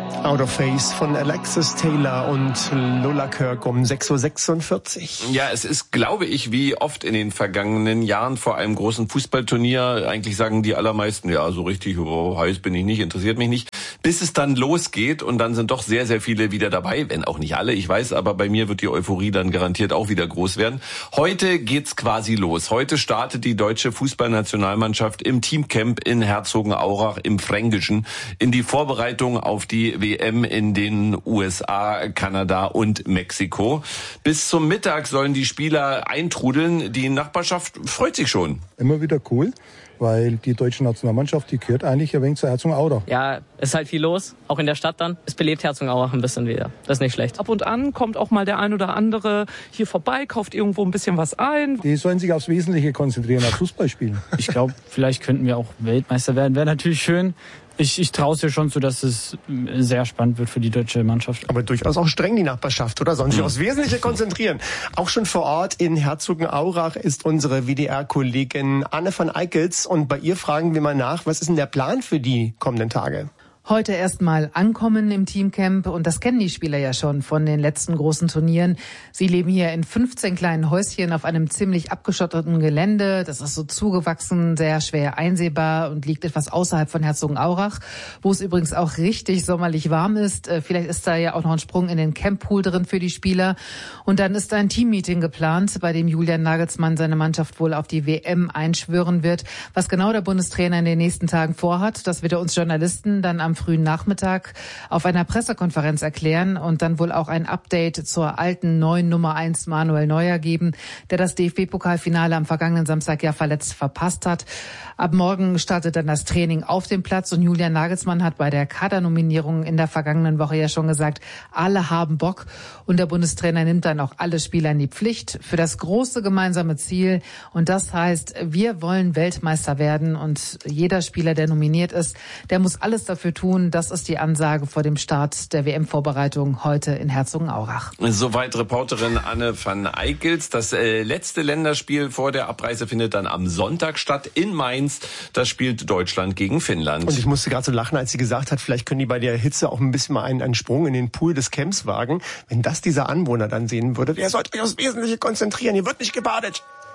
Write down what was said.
Out of Phase von Alexis Taylor und Lola Kirk um 6:46 Uhr. Ja, es ist, glaube ich, wie oft in den vergangenen Jahren vor einem großen Fußballturnier, eigentlich sagen die allermeisten, ja, so richtig heiß bin ich nicht, interessiert mich nicht, bis es dann losgeht und dann sind doch sehr, sehr viele wieder dabei, wenn auch nicht alle, ich weiß, aber bei mir wird die Euphorie dann garantiert auch wieder groß werden. Heute geht's quasi los. Heute startet die deutsche Fußballnationalmannschaft im Teamcamp in Herzogenaurach im Fränkischen in die Vorbereitung auf die WM in den USA, Kanada und Mexiko. Bis zum Mittag sollen die Spieler eintrudeln. Die Nachbarschaft freut sich schon. Immer wieder cool, weil die deutsche Nationalmannschaft, die gehört eigentlich ein wenig zu Herzogenaurach. Ja, ist halt viel los, auch in der Stadt dann. Es belebt Herzogenaurach ein bisschen wieder. Das ist nicht schlecht. Ab und an kommt auch mal der ein oder andere hier vorbei, kauft irgendwo ein bisschen was ein. Die sollen sich aufs Wesentliche konzentrieren, auf Fußball spielen. Ich glaube, vielleicht könnten wir auch Weltmeister werden. Wäre natürlich schön. Ich traue es dir schon zu, dass es sehr spannend wird für die deutsche Mannschaft. Aber durchaus auch streng, die Nachbarschaft, oder? Sollen sich aufs Wesentliche konzentrieren. Auch schon vor Ort in Herzogenaurach ist unsere WDR-Kollegin Anne van Eickels. Und bei ihr fragen wir mal nach, was ist denn der Plan für die kommenden Tage? Heute erstmal ankommen im Teamcamp und das kennen die Spieler ja schon von den letzten großen Turnieren. Sie leben hier in 15 kleinen Häuschen auf einem ziemlich abgeschotteten Gelände. Das ist so zugewachsen, sehr schwer einsehbar und liegt etwas außerhalb von Herzogenaurach, wo es übrigens auch richtig sommerlich warm ist. Vielleicht ist da ja auch noch ein Sprung in den Camppool drin für die Spieler. Und dann ist ein Teammeeting geplant, bei dem Julian Nagelsmann seine Mannschaft wohl auf die WM einschwören wird. Was genau der Bundestrainer in den nächsten Tagen vorhat, das wird er uns Journalisten dann am frühen Nachmittag auf einer Pressekonferenz erklären und dann wohl auch ein Update zur alten neuen Nummer 1 Manuel Neuer geben, der das DFB-Pokalfinale am vergangenen Samstag ja verletzt verpasst hat. Ab morgen startet dann das Training auf dem Platz und Julian Nagelsmann hat bei der Kadernominierung in der vergangenen Woche ja schon gesagt, alle haben Bock und der Bundestrainer nimmt dann auch alle Spieler in die Pflicht für das große gemeinsame Ziel und das heißt, wir wollen Weltmeister werden und jeder Spieler, der nominiert ist, der muss alles dafür tun. Das ist die Ansage vor dem Start der WM-Vorbereitung heute in Herzogenaurach. Soweit Reporterin Anne van Eickels. Das letzte Länderspiel vor der Abreise findet dann am Sonntag statt in Mainz. Das spielt Deutschland gegen Finnland. Und ich musste gerade so lachen, als sie gesagt hat, vielleicht können die bei der Hitze auch ein bisschen mal einen Sprung in den Pool des Camps wagen. Wenn das dieser Anwohner dann sehen würde, ihr sollt euch aufs Wesentliche konzentrieren, hier wird nicht gebadet.